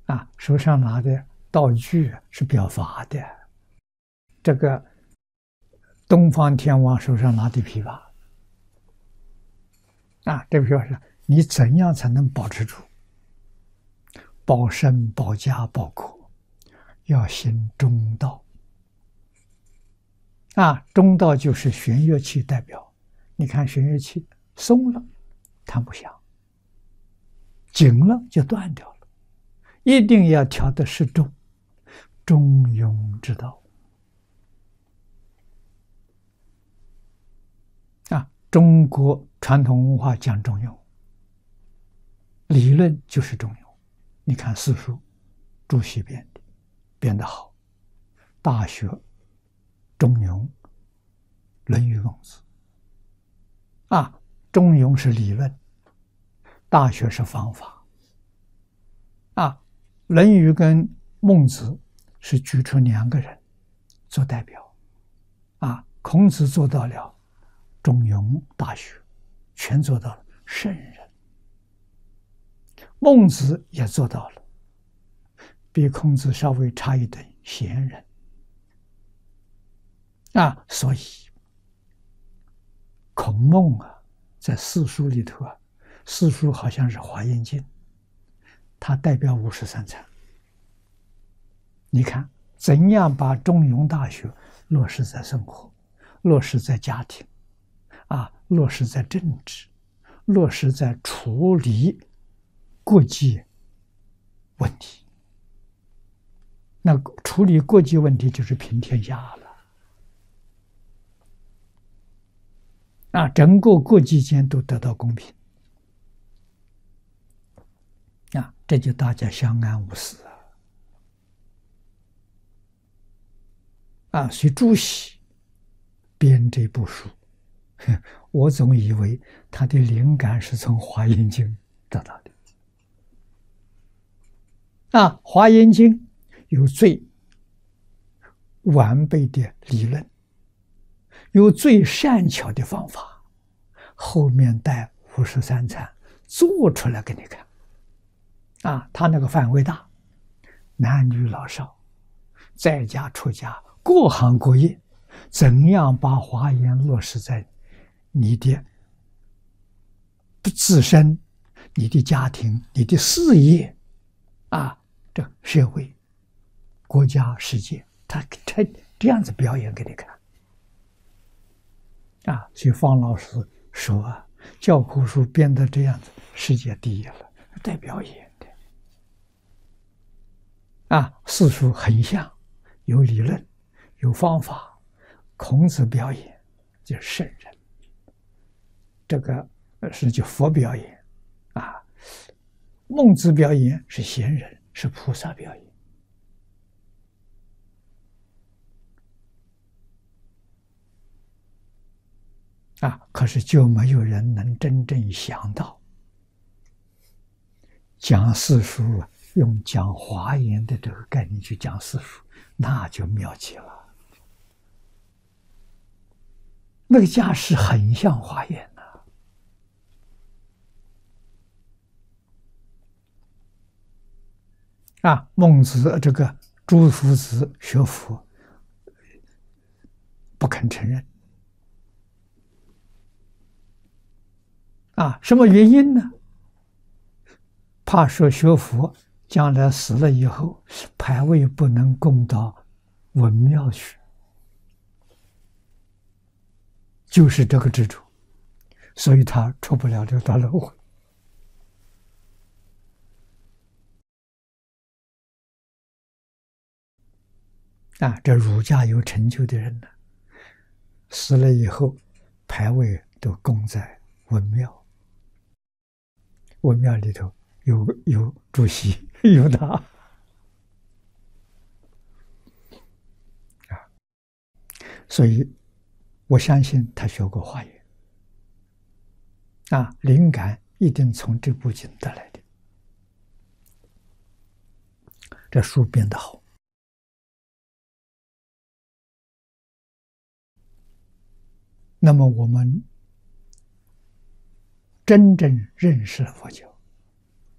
手上拿的道具是表法的。这个东方天王手上拿的琵琶，这个表示你怎样才能保持住？保身、保家、保国，要行中道。中道就是弦乐器代表。你看弦乐器松了，弹不响；紧了就断掉了。一定要调的适中，中庸之道。中国传统文化讲中庸，理论就是中庸。你看四书，朱熹编得好，大学中庸，论语孟子。中庸是理论，大学是方法。论语跟孟子是举出2个人做代表。孔子做到了中庸大学，全做到了圣人。孟子也做到了，比孔子稍微差一等贤人。所以孔孟在四书里头四书好像是《华严经》，它代表53参。你看怎样把中庸大学落实在生活，落实在家庭，落实在政治，落实在处理国际问题。那处理国际问题就是平天下了。整个国际间都得到公平。这就大家相安无事所以朱熹编这部书，我总以为他的灵感是从《华严经》得到的。《华严经》有最完备的理论，有最善巧的方法，后面带53参做出来给你看。他那个范围大，男女老少，在家出家，各行各业，怎样把华严落实在你的自身、你的家庭、你的事业这社会、国家、世界，他这样子表演给你看。所以方老师说教科书编得这样子，世界第一了，带表演的。四书很像，有理论，有方法。孔子表演就是圣人，这个是就佛表演孟子表演是贤人，是菩萨表演。可是就没有人能真正想到讲四书用讲华严的这个概念去讲四书，那就妙极了。那个架势很像华严孟子这个诸夫子学佛不肯承认什么原因呢？怕说学佛将来死了以后牌位不能供到文庙去，就是这个执着，所以他出不了这个大轮回。这儒家有成就的人呢，死了以后牌位都供在文庙，文庙里头有主席，有他所以我相信他学过华严灵感一定从这部经得来的。这书编得好，那么我们真正认识了佛教，